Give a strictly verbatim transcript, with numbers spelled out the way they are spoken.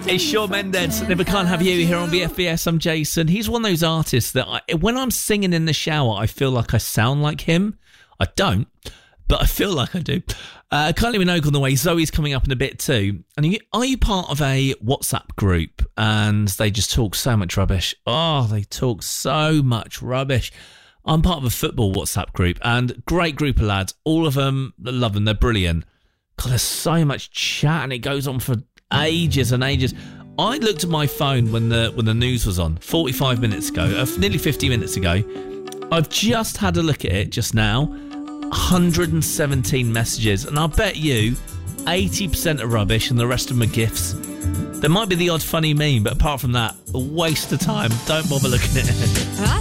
It's Shawn Mendes. Never Can't Have You here on B F B S. I'm Jason. He's one of those artists that I, when I'm singing in the shower, I feel like I sound like him. I don't, but I feel like I do. Uh, Kylie Minogue on the way. Zoe's coming up in a bit too. And are you, are you part of a WhatsApp group and they just talk so much rubbish? Oh, they talk so much rubbish. I'm part of a football WhatsApp group and great group of lads. All of them, I love them. They're brilliant. God, there's so much chat and it goes on for ages and ages. I looked at my phone when the when the news was on forty-five minutes ago, uh, nearly fifty minutes ago. I've just had a look at it just now. one hundred seventeen messages, and I bet you eighty percent are rubbish and the rest of them are gifs. There might be the odd funny meme, but apart from that, a waste of time. Don't bother looking at it.